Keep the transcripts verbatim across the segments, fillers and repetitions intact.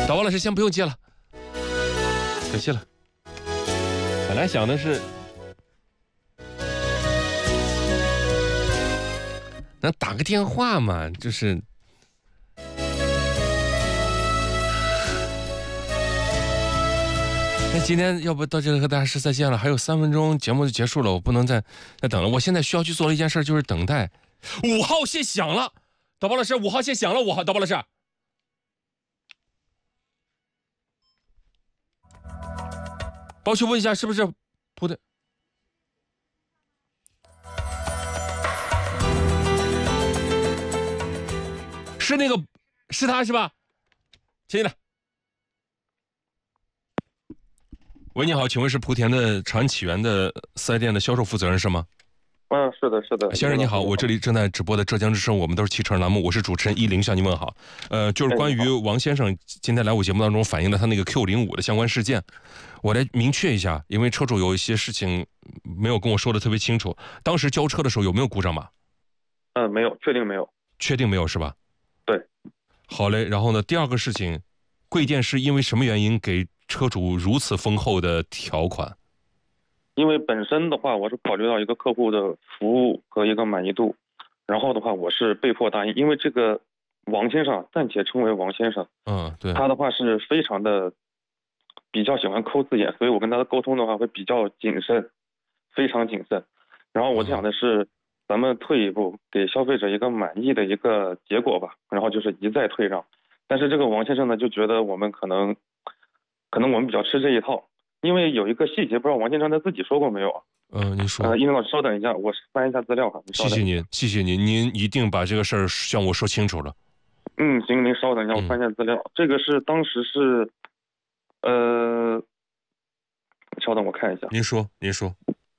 导播老师先不用接了，可惜了。本来想的是能打个电话嘛，就是。那今天要不到这里和大家说再见了，还有三分钟节目就结束了，我不能再再等了。我现在需要去做的一件事就是等待。五号线响了，导播老师，五号线响了，五号导播老师。包去问一下是不是铺的？是那个，是他是吧？亲爱的。喂，你好，请问是莆田的长安启源的四 S 店的销售负责人是吗？ 嗯，是的，是的。 先生你好，我这里正在直播的浙江之声，我们都是汽车栏目，我是主持人依林向您问好。呃，就是关于王先生今天来我节目当中反映了他那个 Q 零五的相关事件，我来明确一下，因为车主有一些事情没有跟我说的特别清楚。当时交车的时候有没有故障码？ 嗯，没有，确定没有。 确定没有是吧？ 对。 好嘞，然后呢，第二个事情，贵店是因为什么原因给车主如此丰厚的条款？ 因为本身的话，我是考虑到一个客户的服务和一个满意度，然后的话，我是被迫答应。因为这个王先生暂且称为王先生， 嗯，对， 他的话是非常的比较喜欢抠字眼，所以我跟他的沟通的话会比较谨慎，非常谨慎。然后我想的是，咱们退一步，给消费者一个满意的一个结果吧，然后就是一再退让。但是这个王先生呢，就觉得我们可能，可能我们比较吃这一套。因为有一个细节，不知道王先生他自己说过没有啊？ 嗯、呃，您说。 呃，殷老师稍等一下，我翻一下资料哈。 谢谢您，谢谢您，您一定把这个事儿向我说清楚了。 嗯，行，您稍等一下，我翻一下资料。嗯、这个是当时是，呃，稍等我看一下。 您说，您说。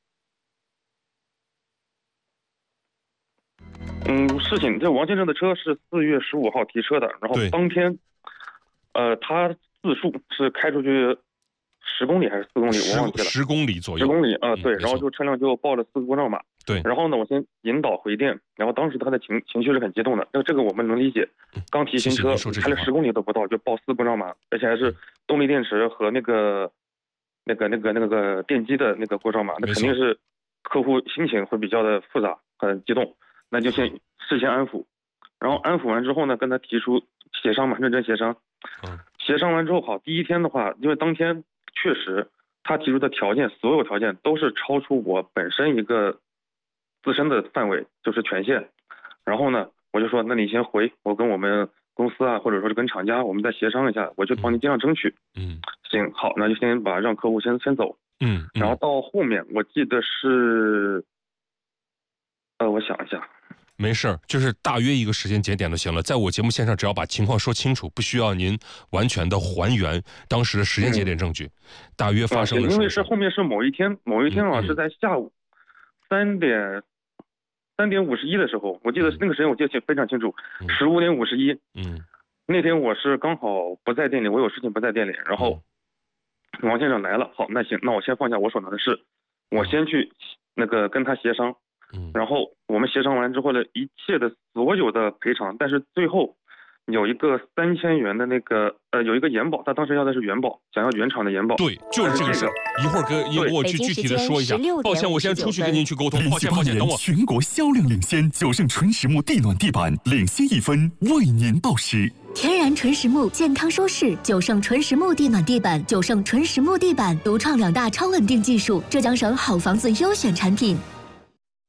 嗯，事情这王先生的车是四月十五号提车的，然后当天，呃，他自述是开出去。十公里还是四公里，我忘记了。 十公里左右。 十公里啊、呃，对，然后就车辆就报了四个故障码。 对。 然后呢，我先引导回电，然后当时他的情情绪是很激动的，那这个我们能理解。刚提新车，开了十公里都不到就报四故障码，而且还是动力电池和那个、那个、那个、那个电机的那个故障码，那肯定是客户心情会比较的复杂，很激动。那就先事先安抚，然后安抚完之后呢，跟他提出协商嘛，认真协商。 嗯。 协商完之后，好，第一天的话，因为当天。确实，他提出的条件，所有条件都是超出我本身一个自身的范围，就是权限。然后呢，我就说，那你先回，我跟我们公司啊，或者说是跟厂家，我们再协商一下，我就帮你尽量争取。 嗯， 行，好，那就先把让客户先先走。 嗯， 然后到后面，我记得是，呃，我想一下。 没事儿，就是大约一个时间节点就行了。在我节目线上，只要把情况说清楚，不需要您完全的还原当时的时间节点证据，嗯、大约发生了什么？ 因为是后面是某一天，某一天啊、嗯、是在下午三点三点五十一的时候，我记得那个时间我记得非常清楚，十五点五十一。 嗯， 那天我是刚好不在店里，我有事情不在店里，然后王先生来了，好，那行，那我先放下我手上的事，我先去那个跟他协商。 嗯， 然后我们协商完之后呢，一切的所有的赔偿，但是最后有一个三千元的那个呃，有一个延保，他当时要的是原保，想要原厂的延保。 对，就是这个事儿。一会儿跟一会儿我去具体的说一下。抱歉，我先出去跟您去沟通。抱歉，抱歉，等我。 全国销量领先，九盛纯实木地暖地板领先一分，为您报时。 天然纯实木，健康舒适，九盛纯实木地暖地板，九盛纯实木地板独创两大超稳定技术，浙江省好房子优选产品。